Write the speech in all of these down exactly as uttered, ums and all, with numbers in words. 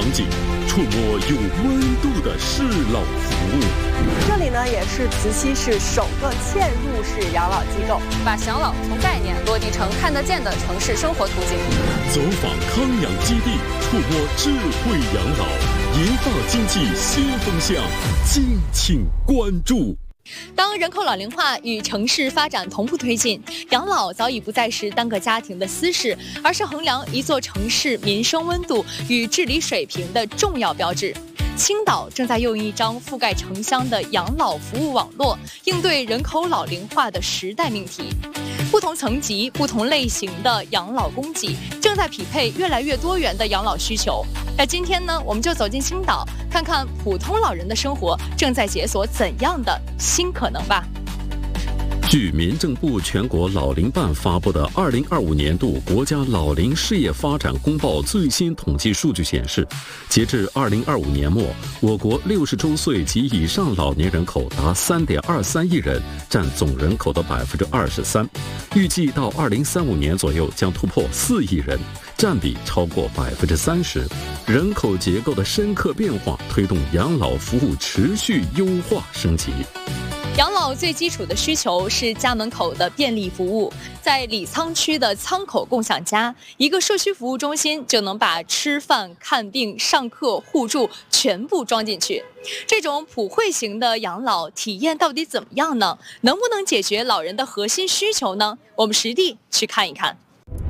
场景，触摸有温度的适老服务。 这里呢，也是慈溪市首个嵌入式养老机构， 把享老从概念落地成看得见的城市生活途径。 走访康养基地，触摸智慧养老，银发经济新风向，敬请关注。 当人口老龄化与城市发展同步推进，养老早已不再是单个家庭的私事，而是衡量一座城市民生温度与治理水平的重要标志。青岛正在用一张覆盖城乡的养老服务网络，应对人口老龄化的时代命题。不同层级、不同类型的养老供给正在匹配越来越多元的养老需求。那今天呢，我们就走进青岛，看看普通老人的生活正在解锁怎样的新可能吧。 据民政部全国老龄办发布的二零二五年度国家老龄事业发展公报最新统计数据显示，截至二零二五年末，我国六十周岁及以上老年人口达三点二三亿人，占总人口的百分之二十三。预计到二零三五年左右将突破四亿人，占比超过百分之三十。人口结构的深刻变化，推动养老服务持续优化升级。 养老最基础的需求是家门口的便利服务。在李沧区的沧口共享家，一个社区服务中心就能把吃饭、看病、上课、互助全部装进去。这种普惠型的养老体验到底怎么样呢？能不能解决老人的核心需求呢？我们实地去看一看。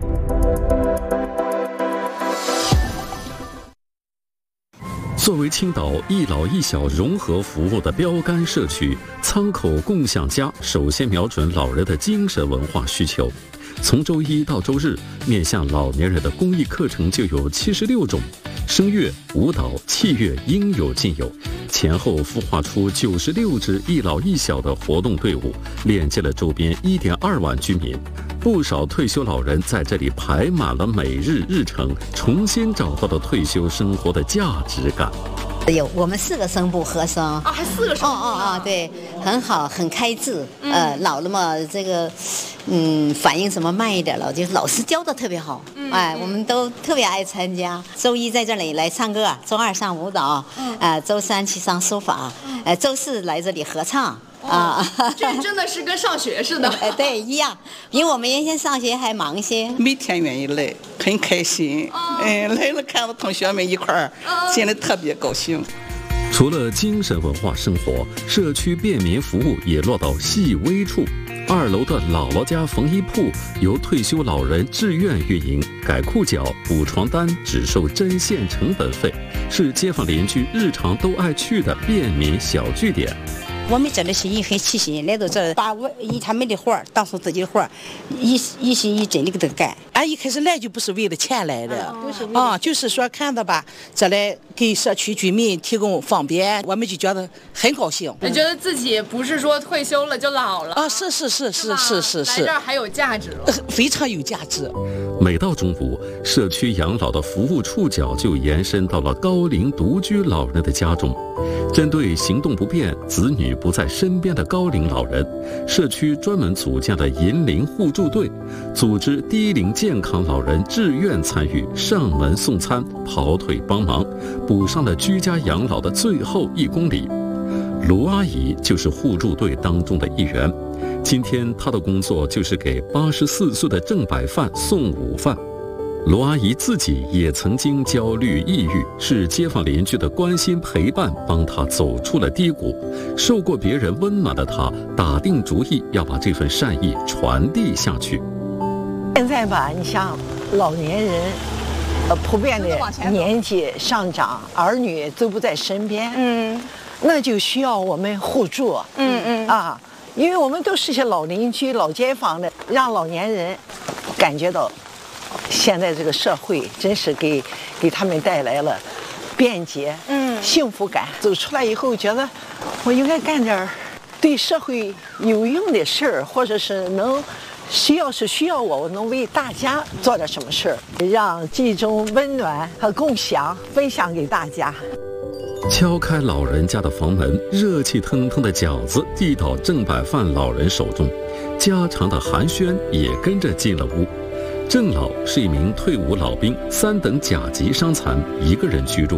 作为青岛一老一小融合服务的标杆社区，沧口共享家首先瞄准老人的精神文化需求。从周一到周日，面向老年人的公益课程就有七十六种，声乐、舞蹈、器乐应有尽有，前后孵化出九十六支一老一小的活动队伍，连接了周边一点二万居民。不少退休老人在这里排满了每日日程，重新找到了退休生活的价值感。 有我们四个声部和声啊，还四个声部哦哦哦，对，很好，很开智。嗯、呃，老了嘛，这个嗯，反应什么慢一点了，就老师教的特别好。嗯、哎，我们都特别爱参加。周一在这里来唱歌，周二上舞蹈，嗯，呃，周三去上书法，嗯、呃，周四来这里合唱。 啊，这真的是跟上学似的。 哎，对，一样，比我们原先上学还忙些。 每天愿意来，很开心。哎、嗯，来了看到同学们一块儿，心里特别高兴。 除了精神文化生活，社区便民服务也落到细微处。二楼的姥姥家缝衣铺由退休老人自愿运营，改裤脚、补床单只收针线成本费，是街坊邻居日常都爱去的便民小据点。 我们这里是一很齐心，来到这儿把我一他们的活儿当成自己的活儿，一一心一真的给他干。 俺一开始来就不是为了钱来的，啊、哦，就是说看到吧，这来给社区居民提供方便，我们就觉得很高兴。 你觉得自己不是说退休了就老了啊？是是是是是是是， 来这儿还有价值了， 非常有价值。 每到中午，社区养老的服务触角就延伸到了高龄独居老人的家中。针对行动不便、子女不在身边的高龄老人，社区专门组建了银龄互助队，组织低龄健康老人自愿参与上门送餐、跑腿帮忙，补上了居家养老的最后一公里。卢阿姨就是互助队当中的一员，今天她的工作就是给八十四岁的郑百范送午饭。罗阿姨自己也曾经焦虑抑郁，是街坊邻居的关心陪伴帮她走出了低谷。受过别人温暖的她，打定主意要把这份善意传递下去。 现在吧，你像老年人，呃，普遍的年纪上涨，儿女都不在身边，嗯，那就需要我们互助，嗯嗯啊，因为我们都是些老邻居、老街坊的，让老年人感觉到。现在这个社会真是给给他们带来了便捷、嗯，幸福感。走出来以后，觉得我应该干点对社会有用的事儿，或者是能需要是需要我，我能为大家做点什么事儿，让这种温暖和共享分享给大家。 敲开老人家的房门，热气腾腾的饺子递到郑百范老人手中，家常的寒暄也跟着进了屋。郑老是一名退伍老兵，三等甲级伤残，一个人居住。